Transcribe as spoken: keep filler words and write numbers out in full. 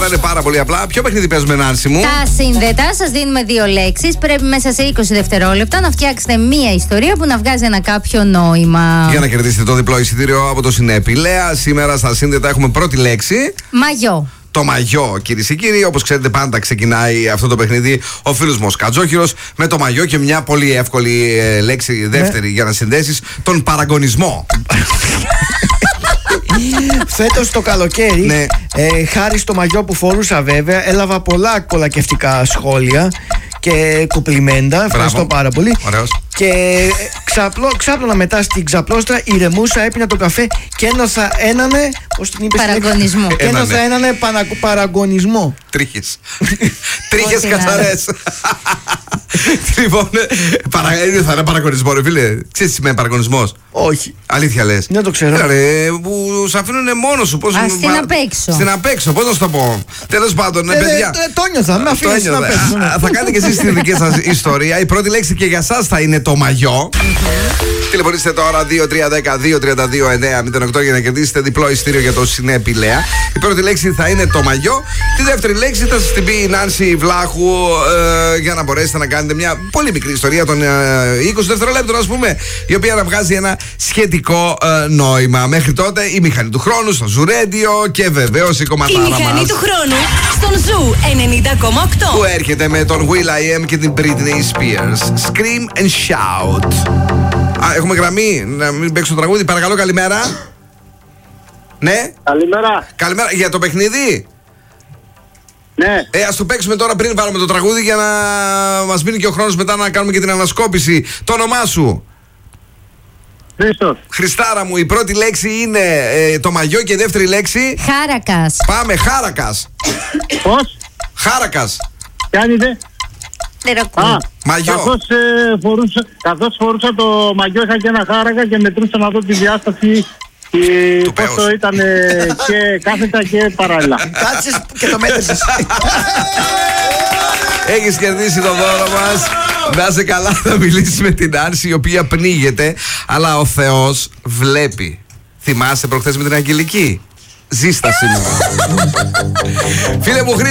είναι πάρα πολύ απλά. Ποιο παιχνίδι παίζουμε, Νάνση μου? Τα σύνδετα, σας δίνουμε δύο λέξεις. Πρέπει μέσα σε είκοσι δευτερόλεπτα να φτιάξετε μία ιστορία που να βγάζει ένα κάποιο νόημα. Για να κερδίσετε το διπλό εισιτήριο από το Συνέπη Λέα. Σήμερα στα σύνδετα έχουμε πρώτη λέξη. Μαγιό. Το μαγιό, κυρίες και κύριοι. Όπως ξέρετε, πάντα ξεκινάει αυτό το παιχνίδι ο φίλος μου Κατζόχυρος με το μαγιό και μια πολύ εύκολη ε, λέξη δεύτερη ναι. για να συνδέσεις τον παραγωνισμό. Φέτος το καλοκαίρι, ναι. ε, χάρη στο μαγιό που φορούσα βέβαια, έλαβα πολλά κολακευτικά σχόλια και κουπλιμέντα. Ευχαριστώ πάρα πολύ. Ωραίος. Και ξαπλώ, ξάπλωνα μετά στην ξαπλώστρα, ηρεμούσα, έπινα το καφέ και ένωθα ένανε. Πώς την είπες? Παραγωνισμό. Και ένωθα ένανε πανα, παραγωνισμό. Τρίχες. Τρίχες καθαρές. Λοιπόν, θα είναι παραγωνισμό, ρε φίλε. Ξέρεις τι σημαίνει παραγωνισμός? Όχι. Αλήθεια λες? Δεν το ξέρω. Ρε, που σε αφήνουν μόνο σου. Πώς Α, στην απέξω. Στην απέξω, πώς να σου το πω. Τέλος πάντων, ναι, παιδιά. Το νιώθα, με αφήνεις στην απέξω. Θα κάνετε και εσείς τη δική σας ιστορία. Η πρώτη λέξη και για σας θα είναι το μαγιό. Τηλεφωνήστε τώρα δύο τρία ένα μηδέν δύο τρία δύο εννιά μηδέν οκτώ για να κερδίσετε διπλό εισιτήριο για το Συνέπη Λέα. Η πρώτη λέξη θα είναι το μαγιό. Τη δεύτερη λέξη θα σας την πει η Νάνση Βλάχου ε, για να μπορέσετε να κάνετε μια πολύ μικρή ιστορία των ε, είκοσι δευτερολέπτων, ας πούμε, η οποία να βγάζει ένα σχετικό ε, νόημα. Μέχρι τότε η μηχανή του χρόνου στο Ζου Radio και βεβαίως η κομματάρα μας. Η μηχανή του χρόνου στον Ζου ενενήντα κόμμα οκτώ που έρχεται με τον Will.i.am και την Britney Spears. Scream and shout. Α, έχουμε γραμμή, να μην παίξω το τραγούδι. Παρακαλώ, καλημέρα. Ναι. Καλημέρα. Καλημέρα. Για το παιχνίδι. Ναι. Ε, ας το παίξουμε τώρα πριν βάλουμε το τραγούδι για να μας μείνει και ο χρόνος μετά να κάνουμε και την ανασκόπηση. Το όνομά σου? Χρήστος. Χριστάρα μου, η πρώτη λέξη είναι ε, το μαγιό και η δεύτερη λέξη. Χάρακας. Πάμε, χάρακας. Πώς? Χάρακας. Τι κάνετε? Α, μαγιό. Καθώς, ε, φορούσα, καθώς φορούσα το μαγιό είχα και ένα χάρακα και μετρούσα να δω τη διάσταση και πόσο ήταν ε, και κάθετα και παράλληλα. Κάτσε και το μέτρησες. Έχεις κερδίσει το δώρο μας. Να είσαι καλά, θα μιλήσεις με την Άνση η οποία πνίγεται, αλλά ο Θεός βλέπει. Θυμάσαι προχθές με την Αγγελική? Ζήστα σήμερα. Φίλε μου,